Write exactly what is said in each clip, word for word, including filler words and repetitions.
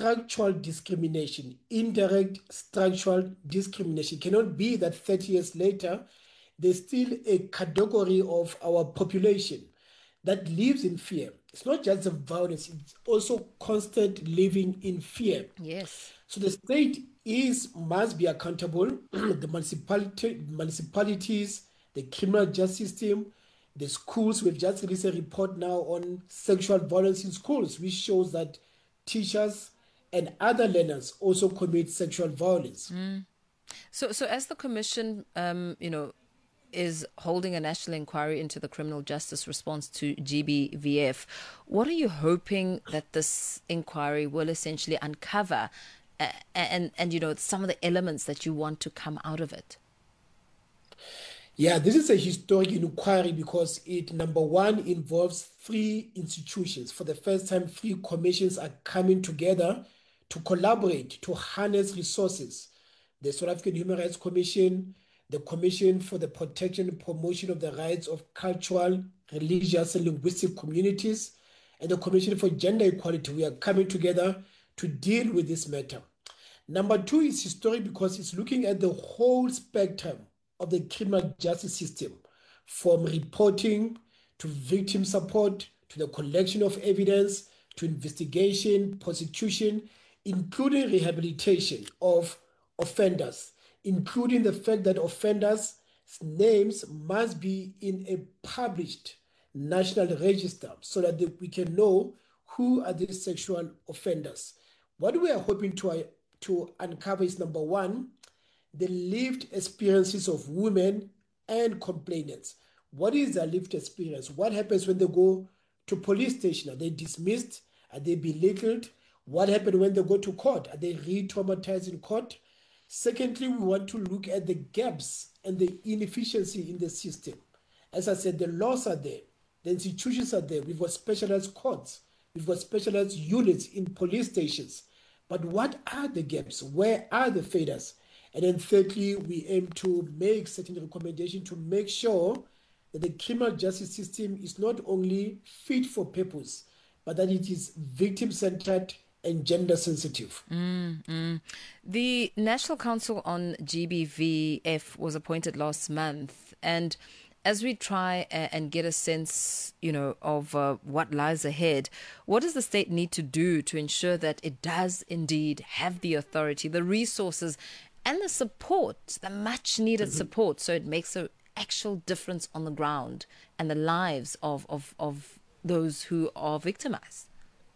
structural discrimination, indirect structural discrimination. It cannot be that thirty years later, there's still a category of our population that lives in fear. It's not just the violence, it's also constant living in fear. Yes. So the state is must be accountable. The municipality, municipalities, the criminal justice system, the schools. We've just released a report now on sexual violence in schools, which shows that teachers and other learners also commit sexual violence. Mm. So, so as the commission, um, you know, is holding a national inquiry into the criminal justice response to G B V F, what are you hoping that this inquiry will essentially uncover, uh, and and you know some of the elements that you want to come out of it? Yeah, this is a historic inquiry because it, number one, involves three institutions. For the first time, three commissions are coming together to collaborate, to harness resources. The South African Human Rights Commission, the Commission for the Protection and Promotion of the Rights of Cultural, Religious, and Linguistic Communities, and the Commission for Gender Equality. We are coming together to deal with this matter. Number two is historic because it's looking at the whole spectrum of the criminal justice system, from reporting to victim support to the collection of evidence to investigation, prosecution, including rehabilitation of offenders, including the fact that offenders' names must be in a published national register so that we can know who are these sexual offenders. What we are hoping to, uh, to uncover is, number one, the lived experiences of women and complainants. What is their lived experience? What happens when they go to police station? Are they dismissed? Are they belittled? What happened when they go to court? Are they re-traumatized in court? Secondly, we want to look at the gaps and the inefficiency in the system. As I said, the laws are there. The institutions are there. We've got specialized courts. We've got specialized units in police stations. But what are the gaps? Where are the failures? And then thirdly, we aim to make certain recommendations to make sure that the criminal justice system is not only fit for purpose, but that it is victim-centered and gender-sensitive. Mm, mm. The National Council on G B V F was appointed last month, and as we try and get a sense, you know, of uh, what lies ahead, what does the state need to do to ensure that it does indeed have the authority, the resources, and the support, the much needed mm-hmm. support, so it makes an actual difference on the ground and the lives of, of, of those who are victimized?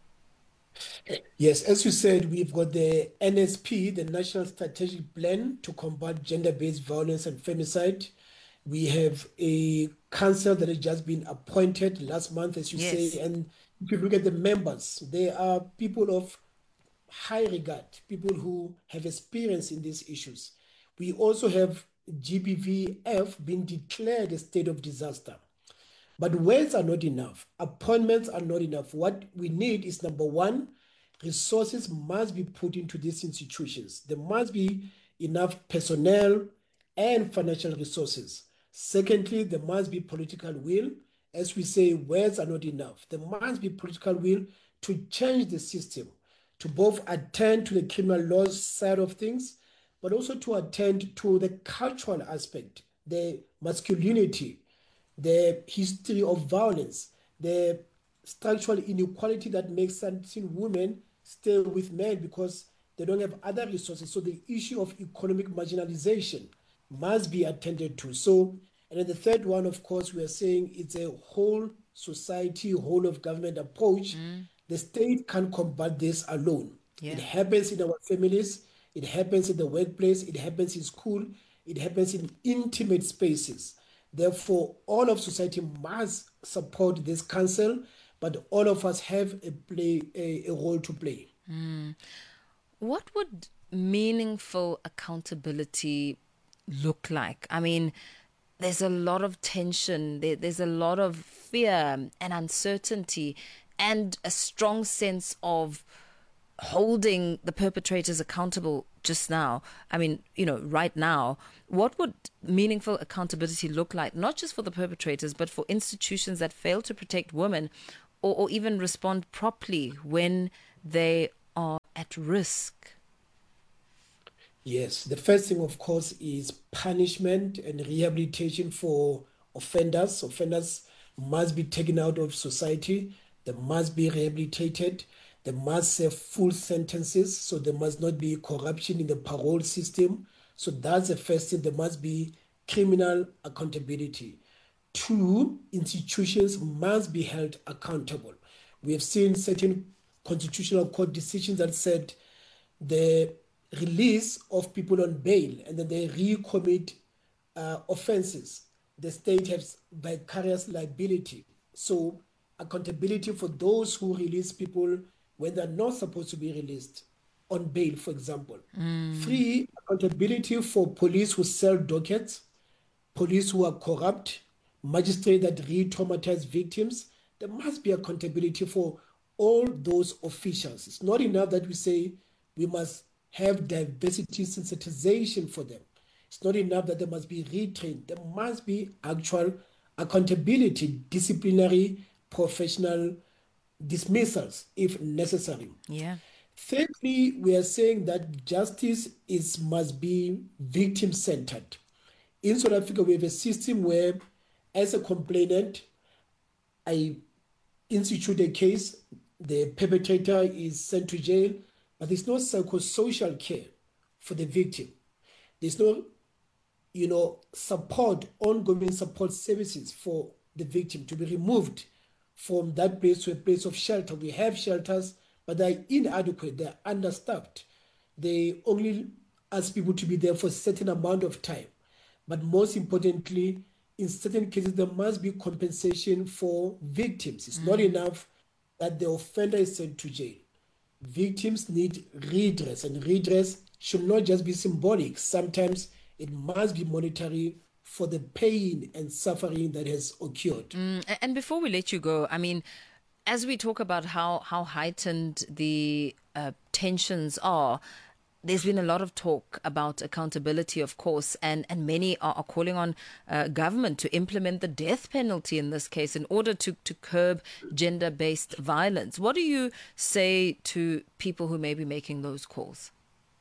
Yes, as you said, we've got the N S P, the National Strategic Plan to Combat Gender-Based Violence and Femicide. We have a council that has just been appointed last month, as you yes. say, and if you look at the members, they are people of high regard, people who have experience in these issues. We also have G B V F being declared a state of disaster. But words are not enough. Appointments are not enough. What we need is, number one, resources must be put into these institutions. There must be enough personnel and financial resources. Secondly, there must be political will. As we say, words are not enough. There must be political will to change the system, to both attend to the criminal laws side of things, but also to attend to the cultural aspect, the masculinity, the history of violence, the structural inequality that makes certain women stay with men because they don't have other resources. So the issue of economic marginalization must be attended to. So, and then the third one, of course, we are saying it's a whole society, whole of government approach. Mm. The state can't combat this alone. Yeah. It happens in our families, it happens in the workplace, it happens in school, it happens in intimate spaces. Therefore, all of society must support this council, but all of us have a play a, a role to play. Mm. What would meaningful accountability look like? I mean, there's a lot of tension, there, there's a lot of fear and uncertainty, and a strong sense of holding the perpetrators accountable just now. I mean, you know, right now, what would meaningful accountability look like, not just for the perpetrators, but for institutions that fail to protect women or, or even respond properly when they are at risk? Yes, the first thing, of course, is punishment and rehabilitation for offenders. Offenders must be taken out of society. They must be rehabilitated. They must serve full sentences. So there must not be corruption in the parole system. So that's the first thing. There must be criminal accountability. Two, institutions must be held accountable. We have seen certain constitutional court decisions that said the release of people on bail and then they recommit uh, offenses, the state has vicarious liability. So accountability for those who release people when they're not supposed to be released on bail, for example. Mm. Three, accountability for police who sell dockets, police who are corrupt, magistrates that re-traumatize victims. There must be accountability for all those officials. It's not enough that we say we must have diversity sensitization for them. It's not enough that they must be retrained. There must be actual accountability, disciplinary, professional dismissals if necessary. Yeah. Thirdly, we are saying that justice is must be victim-centered. In South Africa, we have a system where, as a complainant, I institute a case, the perpetrator is sent to jail, but there's no psychosocial care for the victim. There's no, you know, support, ongoing support services for the victim to be removed from that place to a place of shelter. We have shelters, but they're inadequate, they're understaffed. They only ask people to be there for a certain amount of time. But most importantly, in certain cases, there must be compensation for victims. It's mm. not enough that the offender is sent to jail. Victims need redress, and redress should not just be symbolic. Sometimes it must be monetary for the pain and suffering that has occurred. Mm, and before we let you go, I mean, as we talk about how, how heightened the uh, tensions are, there's been a lot of talk about accountability, of course, and, and many are, are calling on uh, government to implement the death penalty in this case in order to, to curb gender-based violence. What do you say to people who may be making those calls?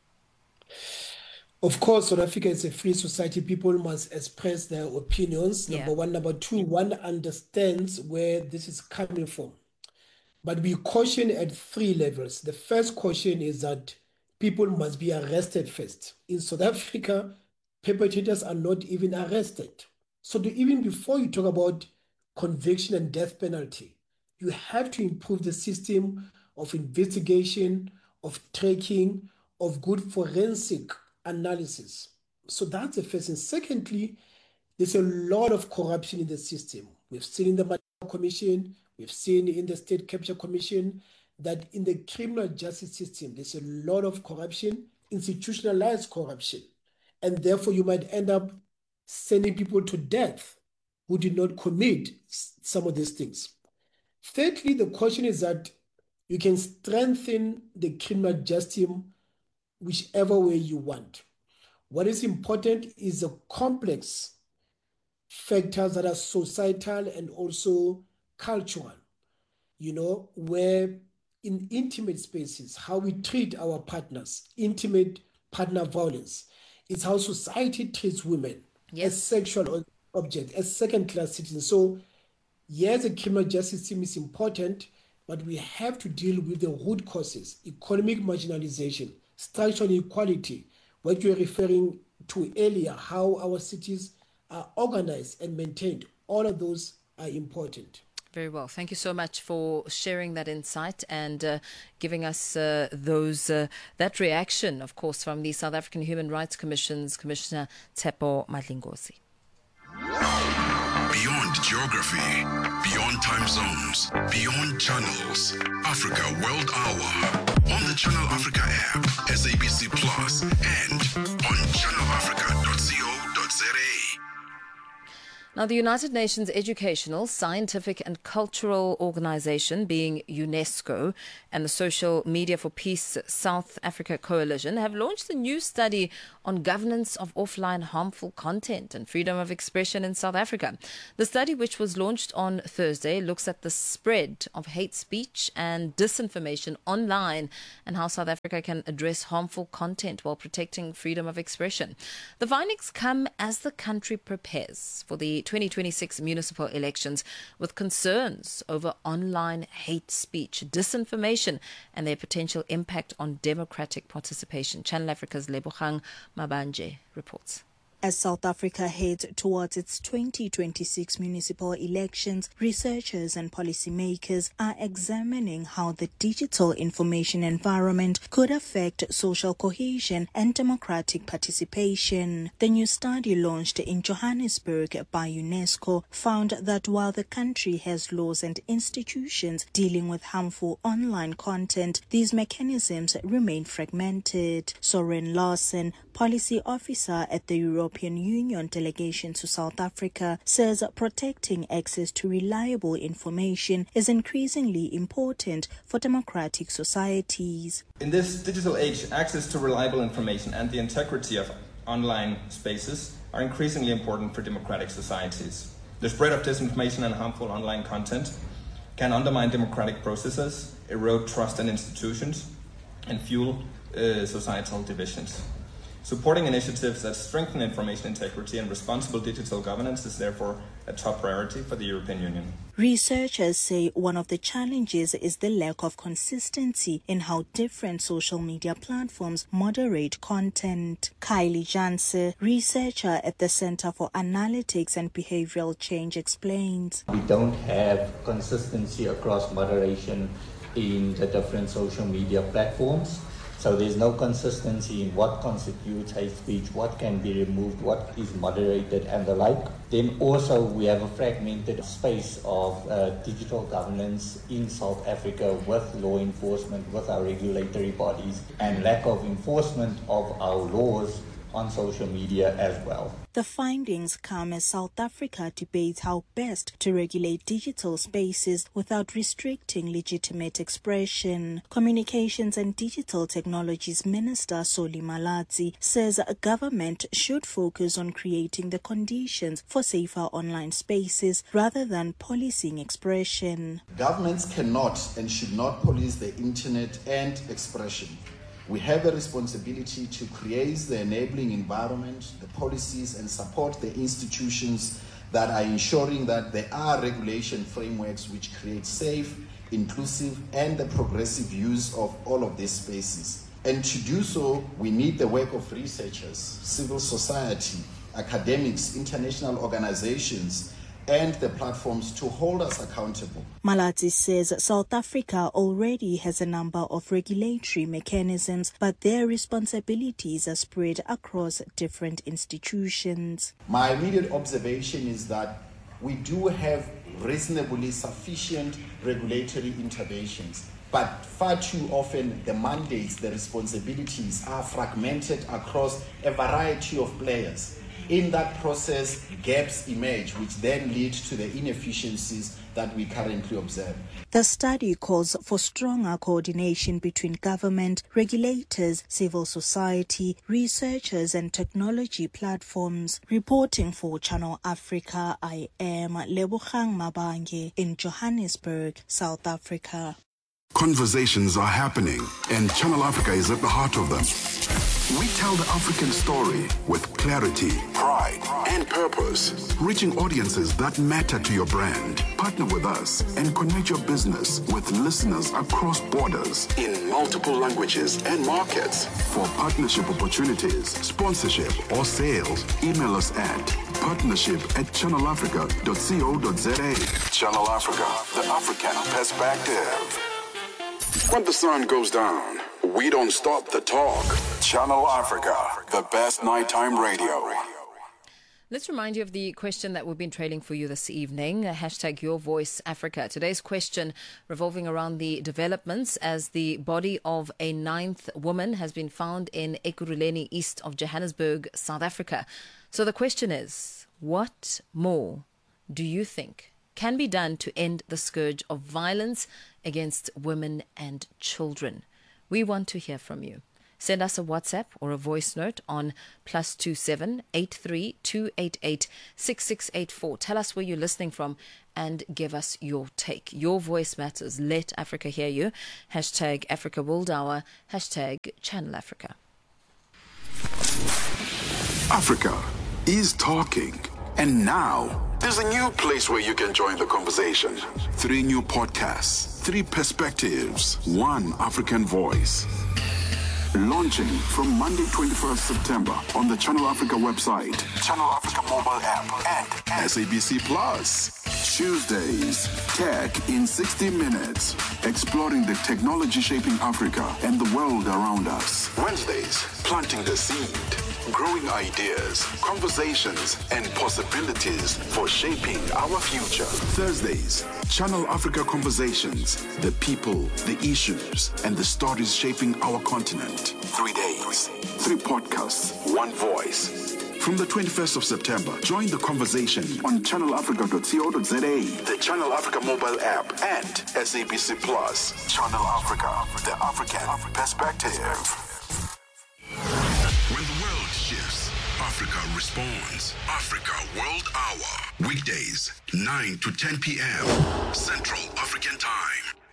Of course, South Africa is a free society. People must express their opinions. Number yeah. one. Number two, one understands where this is coming from. But we caution at three levels. The first caution is that people must be arrested first. In South Africa, perpetrators are not even arrested. So to, even before you talk about conviction and death penalty, you have to improve the system of investigation, of tracking, of good forensic analysis. So that's the first thing. Secondly, there's a lot of corruption in the system. We've seen in the Mandela Commission, we've seen in the State Capture Commission, that in the criminal justice system, there's a lot of corruption, institutionalized corruption. And therefore, you might end up sending people to death who did not commit some of these things. Thirdly, the question is that you can strengthen the criminal justice whichever way you want. What is important is the complex factors that are societal and also cultural, you know, where in intimate spaces, how we treat our partners, intimate partner violence. It's how society treats women yes. as sexual objects, as second-class citizens. So, yes, the criminal justice system is important, but we have to deal with the root causes, economic marginalization, structural inequality, what you were referring to earlier, how our cities are organized and maintained. All of those are important. Very well. Thank you so much for sharing that insight and uh, giving us uh, those uh, that reaction, of course, from the South African Human Rights Commission's Commissioner Tshepo Madlingozi. Beyond geography, beyond time zones, beyond channels, Africa World Hour on the Channel Africa app, S A B C Plus, and on channel africa dot co dot za. Now, the United Nations Educational, Scientific and Cultural Organization, being UNESCO, and the Social Media for Peace South Africa Coalition have launched a new study on governance of offline harmful content and freedom of expression in South Africa. The study, which was launched on Thursday, looks at the spread of hate speech and disinformation online and how South Africa can address harmful content while protecting freedom of expression. The findings come as the country prepares for the twenty twenty-six municipal elections, with concerns over online hate speech, disinformation, and their potential impact on democratic participation. Channel Africa's Lebogang Mabanje reports. As South Africa heads towards its twenty twenty-six municipal elections, researchers and policymakers are examining how the digital information environment could affect social cohesion and democratic participation. The new study, launched in Johannesburg by UNESCO, found that while the country has laws and institutions dealing with harmful online content, these mechanisms remain fragmented. Soren Larsen, policy officer at the European European Union delegation to South Africa, says protecting access to reliable information is increasingly important for democratic societies. In this digital age, access to reliable information and the integrity of online spaces are increasingly important for democratic societies. The spread of disinformation and harmful online content can undermine democratic processes, erode trust in institutions, and fuel uh, societal divisions. Supporting initiatives that strengthen information integrity and responsible digital governance is therefore a top priority for the European Union. Researchers say one of the challenges is the lack of consistency in how different social media platforms moderate content. Kylie Janse, researcher at the Center for Analytics and Behavioral Change, explains. We don't have consistency across moderation in the different social media platforms. So there's no consistency in what constitutes hate speech, what can be removed, what is moderated and the like. Then also we have a fragmented space of uh, digital governance in South Africa with law enforcement, with our regulatory bodies, and lack of enforcement of our laws on social media as well. The findings come as South Africa debates how best to regulate digital spaces without restricting legitimate expression. Communications and Digital Technologies Minister Solly Malatsi says a government should focus on creating the conditions for safer online spaces rather than policing expression. Governments cannot and should not police the internet and expression. We have a responsibility to create the enabling environment, the policies, and support the institutions that are ensuring that there are regulation frameworks which create safe, inclusive, and the progressive use of all of these spaces. And to do so, we need the work of researchers, civil society, academics, international organizations, and the platforms to hold us accountable. Malatsi says South Africa already has a number of regulatory mechanisms, but their responsibilities are spread across different institutions. My immediate observation is that we do have reasonably sufficient regulatory interventions, but far too often the mandates, the responsibilities are fragmented across a variety of players. In that process, gaps emerge, which then lead to the inefficiencies that we currently observe. The study calls for stronger coordination between government, regulators, civil society, researchers and technology platforms. Reporting for Channel Africa, I am Lebogang Mabanje in Johannesburg, South Africa. Conversations are happening, and Channel Africa is at the heart of them. We tell the African story with clarity, pride, and purpose, reaching audiences that matter to your brand. Partner with us and connect your business with listeners across borders in multiple languages and markets. For partnership opportunities, sponsorship, or sales, email us at partnership at channel africa dot co dot za. Channel Africa, the African perspective. When the sun goes down, we don't stop the talk. Channel Africa, the best nighttime radio. Let's remind you of the question that we've been trailing for you this evening. Hashtag Your Voice Africa. Today's question revolving around the developments as the body of a ninth woman has been found in Ekurhuleni, east of Johannesburg, South Africa. So the question is, what more do you think can be done to end the scourge of violence against women and children? We want to hear from you. Send us a WhatsApp or a voice note on plus two seven eight three two eight eight six six eight four. Tell us where you're listening from and give us your take. Your voice matters. Let Africa hear you. Hashtag Africa World Hour. Hashtag Channel Africa. Africa is talking. And now, there's a new place where you can join the conversation. Three new podcasts, three perspectives, one African voice. Launching from Monday, twenty-first September on the Channel Africa website, Channel Africa mobile app, and S A B C Plus. Tuesdays, Tech in sixty minutes, exploring the technology shaping Africa and the world around us. Wednesdays, planting the seed, growing ideas, conversations, and possibilities for shaping our future. Thursdays, Channel Africa Conversations, the people, the issues, and the stories shaping our continent. Three days, three podcasts, one voice. From the twenty-first of September, join the conversation on channel africa dot co dot za, the Channel Africa mobile app, and S A B C Plus. Channel Africa, the African perspective. When the world shifts, Africa responds. Africa World Hour. Weekdays, nine to ten p.m. Central African Time.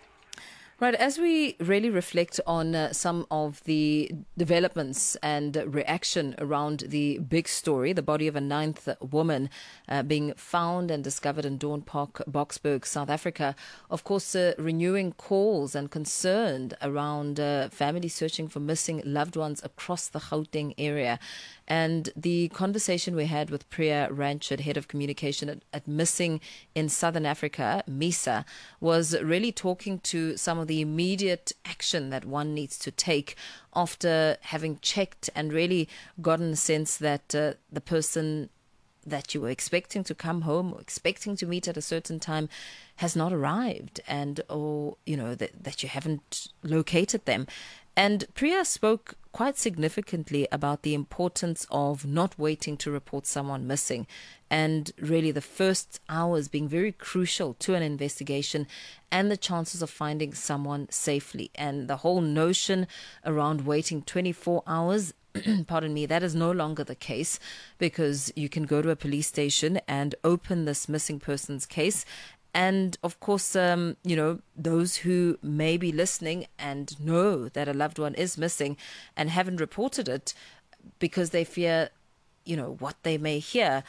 Right, as we really reflect on uh, some of the developments and uh, reaction around the big story, the body of a ninth woman uh, being found and discovered in Dawn Park, Boksburg, South Africa, of course, uh, renewing calls and concern around uh, families searching for missing loved ones across the Gauteng area. And the conversation we had with Priya Ranchard, head of communication at, at Missing in Southern Africa, MISA, was really talking to some of the immediate action that one needs to take after having checked and really gotten a sense that uh, the person that you were expecting to come home or expecting to meet at a certain time has not arrived, and or you know that, that you haven't located them. And Priya spoke quite significantly about the importance of not waiting to report someone missing, and really the first hours being very crucial to an investigation and the chances of finding someone safely. And the whole notion around waiting twenty-four hours, pardon me, that is no longer the case, because you can go to a police station and open this missing persons case. And of course, um, you know, those who may be listening and know that a loved one is missing and haven't reported it because they fear, you know, what they may hear,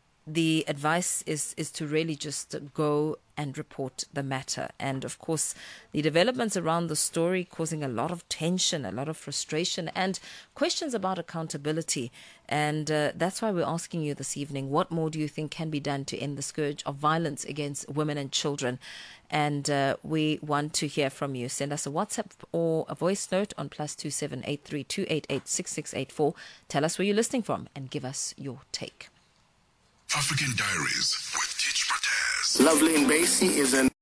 the advice is, is to really just go and report the matter. And of course, the developments around the story causing a lot of tension, a lot of frustration, and questions about accountability. And uh, that's why we're asking you this evening, what more do you think can be done to end the scourge of violence against women and children? And uh, we want to hear from you. Send us a WhatsApp or a voice note on plus two seven eight three two eight eight six six eight four. Tell us where you're listening from and give us your take. African Diaries with Teach Prates. Lovely Mbesi is an...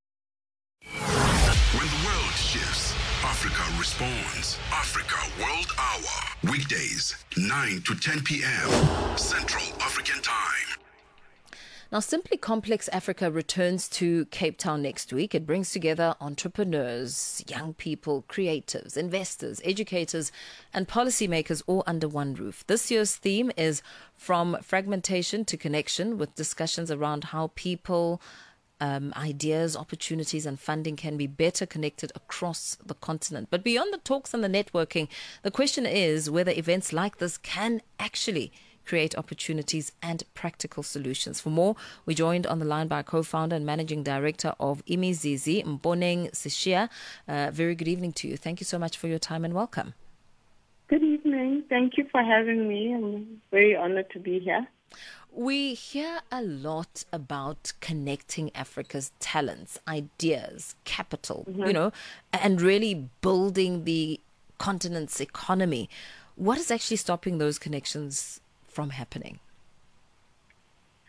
When the world shifts, Africa responds. Africa World Hour. Weekdays, nine to ten p.m. Central African Time. Now, Simply Complex Africa returns to Cape Town next week. It brings together entrepreneurs, young people, creatives, investors, educators, and policymakers all under one roof. This year's theme is From Fragmentation to Connection, with discussions around how people, um, ideas, opportunities, and funding can be better connected across the continent. But beyond the talks and the networking, the question is whether events like this can actually create opportunities and practical solutions. For more, we're joined on the line by co-founder and managing director of Imizizi, Mboneng Sishia. Uh, very good evening to you. Thank you so much for your time and welcome. Good evening. Thank you for having me. I'm very honored to be here. We hear a lot about connecting Africa's talents, ideas, capital, mm-hmm. you know, and really building the continent's economy. What is actually stopping those connections from happening?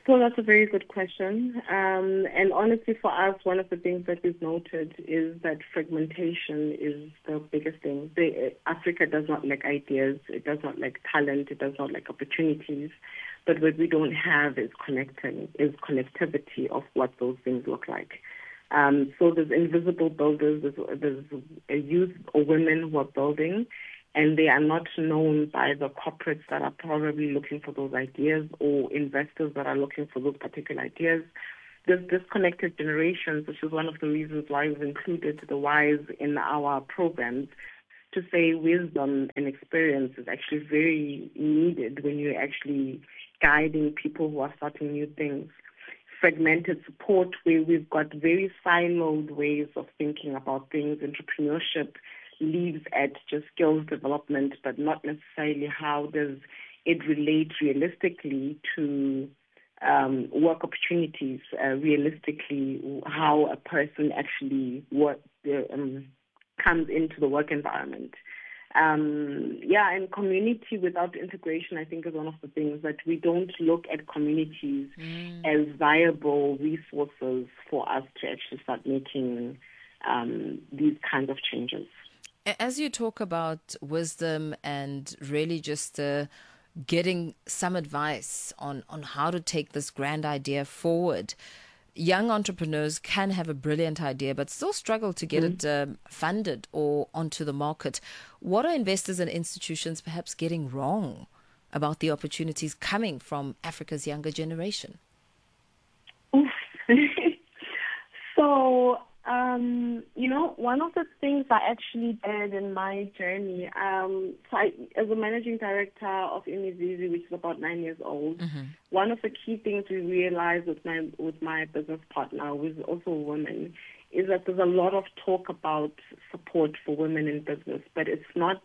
So that's a very good question. Um, and honestly, for us, one of the things that we've noted is that fragmentation is the biggest thing. The, Africa does not lack ideas. It does not lack talent. It does not lack opportunities. But what we don't have is connecting, is connectivity of what those things look like. Um, so there's invisible builders. There's, there's a youth or women who are building, and they are not known by the corporates that are probably looking for those ideas or investors that are looking for those particular ideas. There's disconnected generations, which is one of the reasons why we've included the whys in our programs, to say wisdom and experience is actually very needed when you're actually guiding people who are starting new things. Fragmented support, where we've got very siloed ways of thinking about things. Entrepreneurship leaves at just skills development, but not necessarily how does it relate realistically to um, work opportunities, uh, realistically how a person actually work, um, comes into the work environment. Um, yeah, and community without integration, I think, is one of the things that we don't look at communities mm. as viable resources for us to actually start making um, these kinds of changes. As you talk about wisdom and really just uh, getting some advice on, on how to take this grand idea forward, young entrepreneurs can have a brilliant idea but still struggle to get mm. it um, funded or onto the market. What are investors and institutions perhaps getting wrong about the opportunities coming from Africa's younger generation? so, um, you know, one of the things I actually did in my journey, um, so I, as a managing director of Imizizi, which is about nine years old, mm-hmm. one of the key things we realized with my with my business partner, who is also a woman, is that there's a lot of talk about support for women in business, but it's not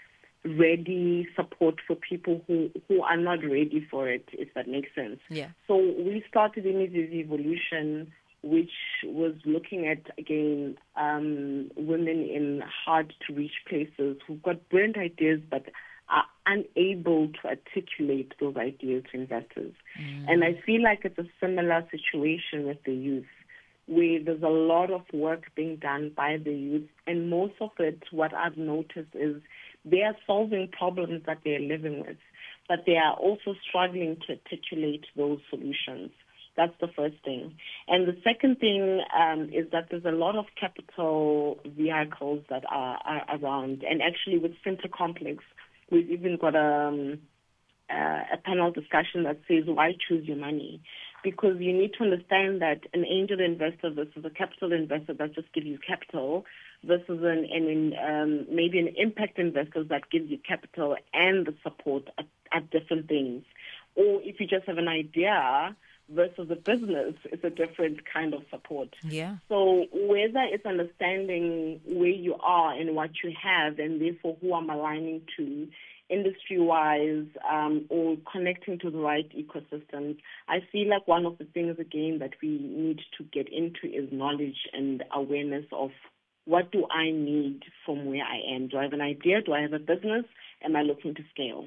ready support for people who, who are not ready for it, if that makes sense. Yeah. So we started Imizizi Evolution, which was looking at, again, um, women in hard-to-reach places who've got brilliant ideas but are unable to articulate those ideas to investors. Mm. And I feel like it's a similar situation with the youth, where there's a lot of work being done by the youth, and most of it, what I've noticed is they are solving problems that they're living with, but they are also struggling to articulate those solutions. That's the first thing. And the second thing um, is that there's a lot of capital vehicles that are, are around. And actually with Finter Complex, we've even got a, um, uh, a panel discussion that says, why choose your money? Because you need to understand that an angel investor versus a capital investor that just gives you capital versus an, an um, maybe an impact investor that gives you capital and the support are, are different things. Or if you just have an idea versus a business, it's a different kind of support. Yeah. So whether it's understanding where you are and what you have, and therefore who I'm aligning to, industry-wise, um, or connecting to the right ecosystem, I feel like one of the things, again, that we need to get into is knowledge and awareness of what do I need from where I am. Do I have an idea? Do I have a business? Am I looking to scale?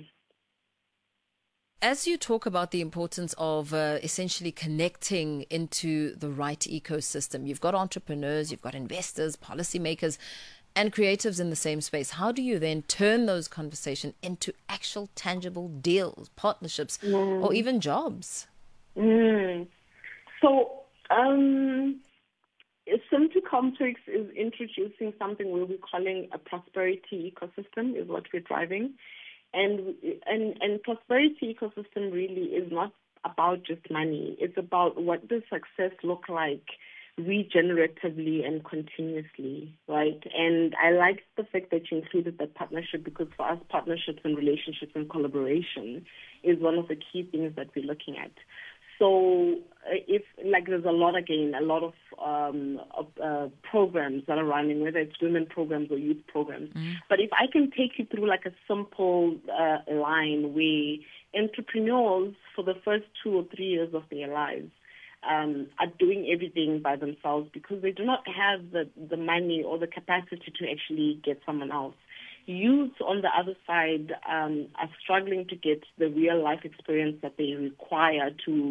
As you talk about the importance of uh, essentially connecting into the right ecosystem, you've got entrepreneurs, you've got investors, policymakers, and creatives in the same space. How do you then turn those conversations into actual tangible deals, partnerships, mm. or even jobs? Mm. So, um, Simtu Complex is introducing something where we're calling a prosperity ecosystem, is what we're driving. And, and, and prosperity ecosystem really is not about just money. It's about what does success look like regeneratively and continuously, right? And I like the fact that you included that partnership, because for us, partnerships and relationships and collaboration is one of the key things that we're looking at. So if, like, there's a lot, again, a lot of, um, of uh, programs that are running, whether it's women programs or youth programs. Mm. But if I can take you through, like, a simple uh, line where entrepreneurs, for the first two or three years of their lives, Um, are doing everything by themselves because they do not have the, the money or the capacity to actually get someone else. Youth, on the other side, um, are struggling to get the real-life experience that they require to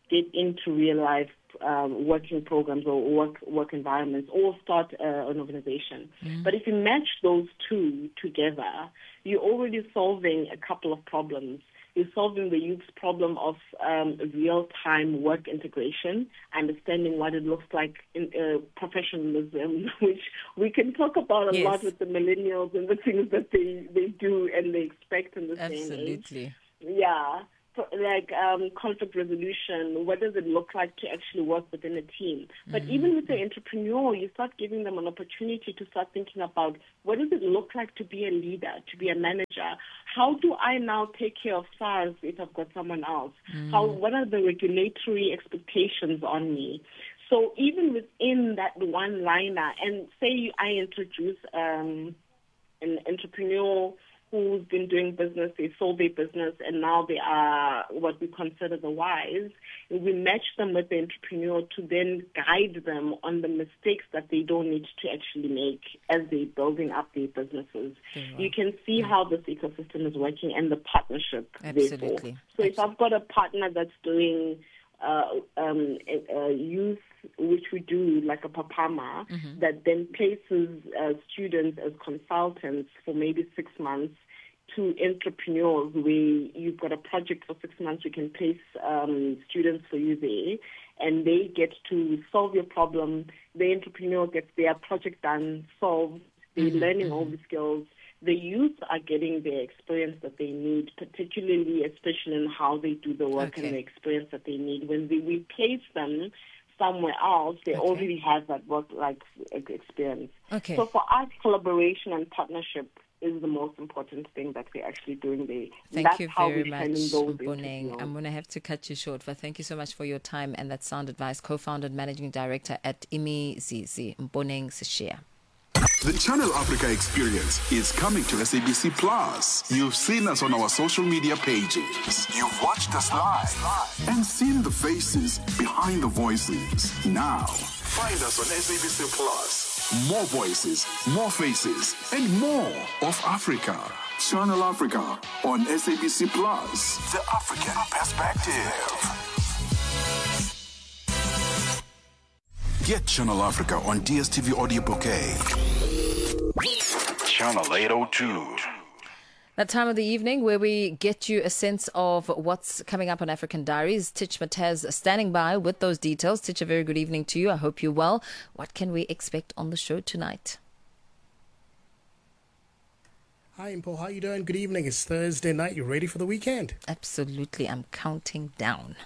get into real life um, working programs or work work environments or start uh, an organization. Mm. But if you match those two together, you're already solving a couple of problems. You're solving the youth's problem of um, real-time work integration, understanding what it looks like in uh, professionalism, which we can talk about a yes. lot with the millennials and the things that they, they do and they expect in the same age. Absolutely. Yeah. Like um, conflict resolution, what does it look like to actually work within a team? But mm-hmm. even with the entrepreneur, you start giving them an opportunity to start thinking about what does it look like to be a leader, to be a manager? How do I now take care of SARS if I've got someone else? Mm-hmm. How? What are the regulatory expectations on me? So even within that one-liner, and say I introduce um, an entrepreneur who's been doing business, they sold their business, and now they are what we consider the wise. And we match them with the entrepreneur to then guide them on the mistakes that they don't need to actually make as they're building up their businesses. Mm-hmm. You can see mm-hmm. how this ecosystem is working and the partnership. Absolutely. Therefore. So Absolutely. if I've got a partner that's doing uh, um, uh, youth, which we do like a papama, mm-hmm. that then places uh, students as consultants for maybe six months to entrepreneurs where you've got a project for six months, you can place um, students for you there, and they get to solve your problem. The entrepreneur gets their project done, solved, they're mm-hmm. learning all the skills. The youth are getting the experience that they need, particularly, especially in how they do the work okay. and the experience that they need. When they, we place them somewhere else, they okay. already have that work-like experience. Okay. So for us, collaboration and partnership is the most important thing that we're actually doing there. Thank That's you how very we're much, Mboneng. I'm going to have to cut you short, but thank you so much for your time and that sound advice. Co-founder and managing director at Imizizi, Mboneng Sishiya. The Channel Africa experience is coming to S A B C Plus. You've seen us on our social media pages. You've watched us live and seen the faces behind the voices. Now, find us on S A B C Plus. More voices, more faces, and more of Africa. Channel Africa on S A B C Plus. The African perspective. Get Channel Africa on D S T V Audio Bouquet. Channel eight oh two. That time of the evening where we get you a sense of what's coming up on African Diaries. Titch Mataz standing by with those details. Titch, a very good evening to you. I hope you're well. What can we expect on the show tonight? Hi, Impo. How you doing? Good evening. It's Thursday night. You ready for the weekend? Absolutely. I'm counting down.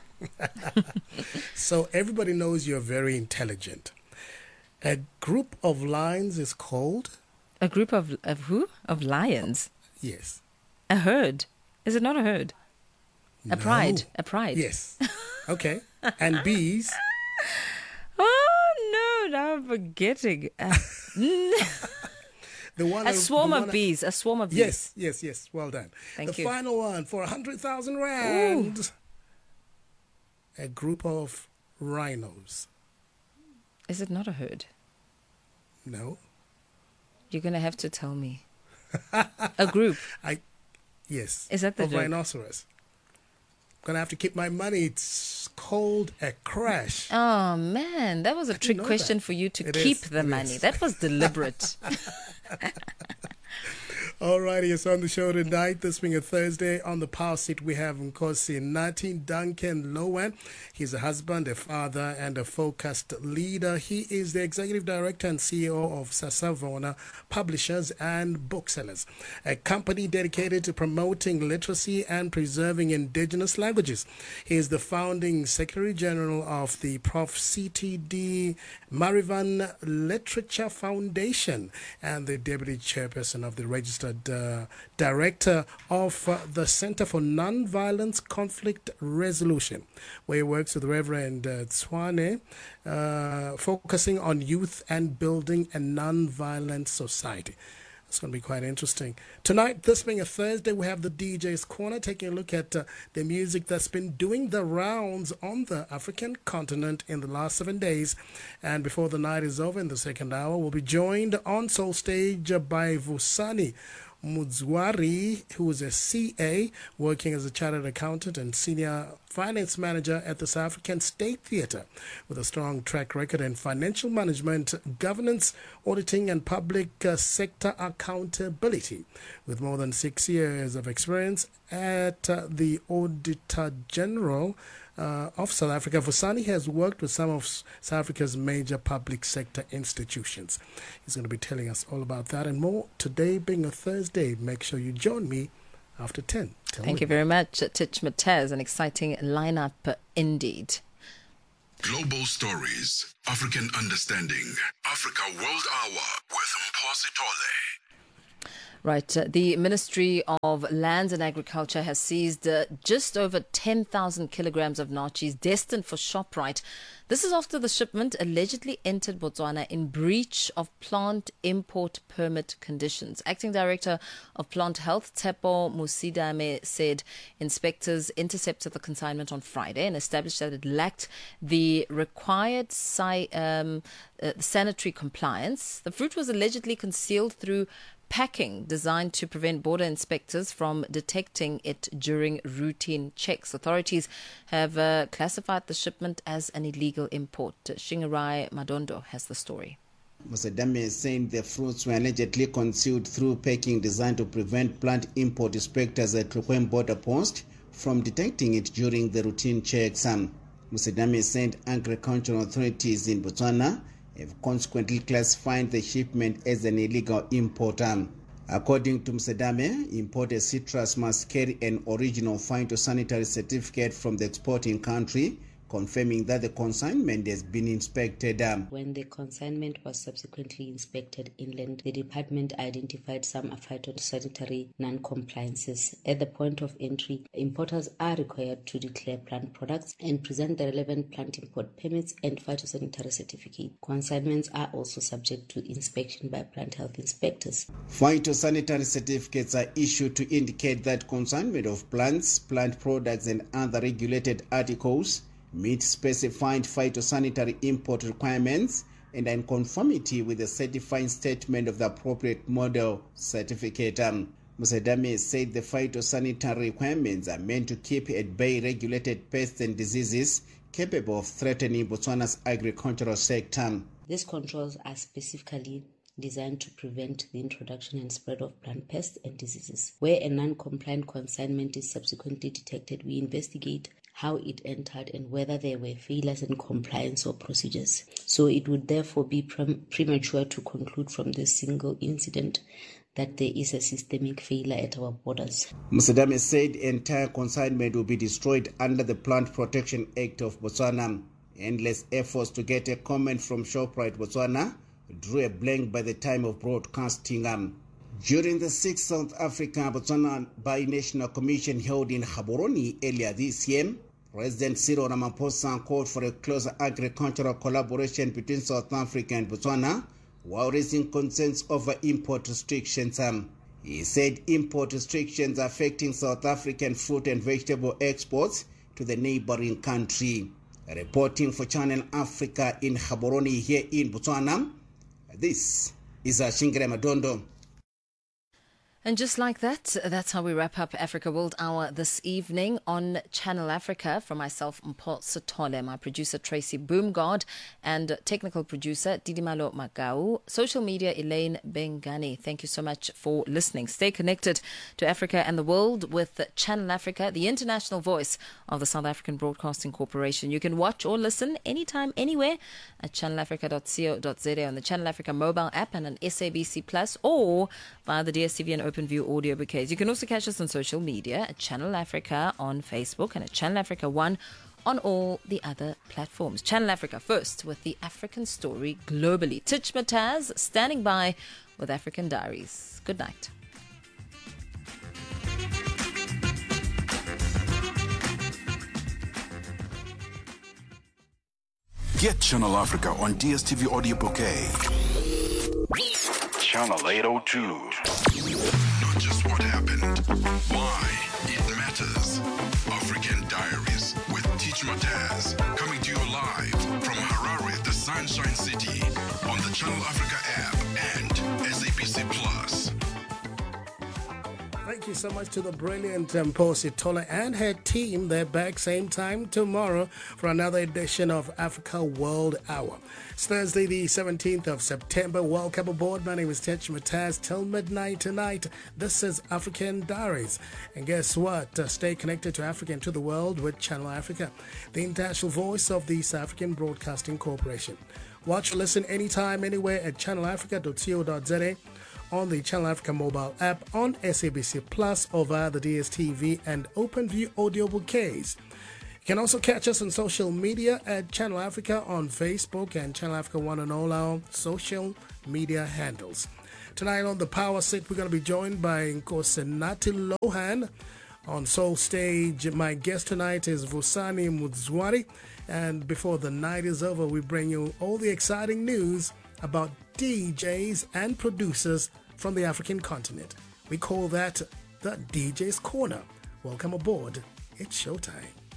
So everybody knows you're very intelligent. A group of lions is called? A group of, of who? Of lions? Yes. A herd. Is it not a herd? No. A pride. A pride. Yes. Okay. And bees? Oh, no. Now I'm forgetting. Uh, the one a of, swarm the of one bees. A swarm of bees. Yes, yes, yes. Well done. Thank the you. The final one for one hundred thousand rand. Ooh. A group of rhinos. Is it not a herd? No. You're going to have to tell me. A group? I, yes. Is that the of joke? Rhinoceros. I'm going to have to keep my money. It's called a crash. Oh, man. That was a trick question that. for you to it keep is, the money. Is. That was deliberate. All righty, it's on the show tonight. This being a Thursday, on the power seat we have Nkosi Nathi Duncan Lowen. He's a husband, a father, and a focused leader. He is the executive director and C E O of Sasavona Publishers and Booksellers, a company dedicated to promoting literacy and preserving indigenous languages. He is the founding secretary general of the Prof C T D Marivan Literature Foundation and the deputy chairperson of the registered Uh, director of uh, the Center for Nonviolence Conflict Resolution, where he works with Reverend uh, Tswane, uh, focusing on youth and building a nonviolent society. It's going to be quite interesting. Tonight, this being a Thursday, we have the D J's Corner, taking a look at uh, the music that's been doing the rounds on the African continent in the last seven days. And before the night is over in the second hour, we'll be joined on Soul Stage by Vusani, Mudzwari, who is a C A working as a chartered accountant and senior finance manager at the South African State Theatre, with a strong track record in financial management, governance, auditing and public uh, sector accountability. With more than six years of experience at uh, the Auditor General uh, of South Africa, Vusani has worked with some of South Africa's major public sector institutions. He's going to be telling us all about that and more today, being a Thursday. Make sure you join me after ten. Tell Thank me. you very much, Tich Mataz. An exciting lineup uh, indeed. Global Stories, African Understanding, Africa World Hour with Mpho Sithole. Right. Uh, the Ministry of Lands and Agriculture has seized uh, just over ten thousand kilograms of nachis destined for ShopRite. This is after the shipment allegedly entered Botswana in breach of plant import permit conditions. Acting Director of Plant Health, Tshepo Mosidame, said inspectors intercepted the consignment on Friday and established that it lacked the required si- um, uh, sanitary compliance. The fruit was allegedly concealed through packing designed to prevent border inspectors from detecting it during routine checks. Authorities have uh, classified the shipment as an illegal import. Shingarai Madondo has the story. Mosidame is saying the fruits were allegedly concealed through packing designed to prevent plant import inspectors at Tlokwem border post from detecting it during the routine checks. Mosidame said agricultural authorities in Botswana have consequently classified the shipment as an illegal import. According to Mosidame, imported citrus must carry an original phytosanitary certificate from the exporting country, confirming that the consignment has been inspected. When the consignment was subsequently inspected inland, the department identified some phytosanitary non-compliances. At the point of entry, importers are required to declare plant products and present the relevant plant import permits and phytosanitary certificate. Consignments are also subject to inspection by plant health inspectors. Phytosanitary certificates are issued to indicate that consignment of plants, plant products and other regulated articles meet specified phytosanitary import requirements and are in conformity with the certifying statement of the appropriate model certificate. Um, Mosidame said the phytosanitary requirements are meant to keep at bay regulated pests and diseases capable of threatening Botswana's agricultural sector. These controls are specifically designed to prevent the introduction and spread of plant pests and diseases. Where a non-compliant consignment is subsequently detected, we investigate how it entered and whether there were failures in compliance or procedures. So it would therefore be prem- premature to conclude from this single incident that there is a systemic failure at our borders. Mosidame said entire consignment will be destroyed under the Plant Protection Act of Botswana. Endless efforts to get a comment from ShopRite Botswana drew a blank by the time of broadcasting. Um, During the sixth South Africa Botswana Binational Commission held in Gaborone earlier this year, President Cyril Ramaphosa called for a closer agricultural collaboration between South Africa and Botswana while raising concerns over import restrictions. Um, he said import restrictions are affecting South African fruit and vegetable exports to the neighboring country. Reporting for Channel Africa in Gaborone here in Botswana, this is Shingarai Madondo. And just like that, that's how we wrap up Africa World Hour this evening on Channel Africa. From myself, Mpho Sithole, my producer Tracy Boomgard, and technical producer Didimalo Magau, social media Elaine Bengani. Thank you so much for listening. Stay connected to Africa and the world with Channel Africa, the international voice of the South African Broadcasting Corporation. You can watch or listen anytime, anywhere at channel africa dot co dot za on the Channel Africa mobile app and on S A B C Plus, or via the D S T V and OpenView audio bouquets. You can also catch us on social media at Channel Africa on Facebook and at Channel Africa One on all the other platforms. Channel Africa first with the African story globally. Tich Mataz standing by with African Diaries. Good night. Get Channel Africa on D S T V Audio Bouquet. Channel eight oh two. Not just what happened, why it matters. African Diaries with Tich Mataz. Coming to you live from Harare, the Sunshine City, on the Channel Africa app and S A B C Plus. Thank you so much to the brilliant um, Mposi Tola and her team. They're back same time tomorrow for another edition of Africa World Hour. It's Thursday, the seventeenth of September. Welcome aboard. My name is Tech Mataz. Till midnight tonight, this is African Diaries. And guess what? Uh, stay connected to Africa and to the world with Channel Africa, the international voice of the South African Broadcasting Corporation. Watch or listen anytime, anywhere at channel africa dot co dot za, on the Channel Africa mobile app, on S A B C Plus, or via the D S T V and OpenView audio bouquets. You can also catch us on social media at Channel Africa on Facebook and Channel Africa One on all our social media handles. Tonight on the Power Sit, we're going to be joined by Nkosi Lohan. On Soul Stage, my guest tonight is Vusani Mudzwari. And before the night is over, we bring you all the exciting news about D Js and producers from the African continent. We call that the D J's Corner. Welcome aboard. It's showtime.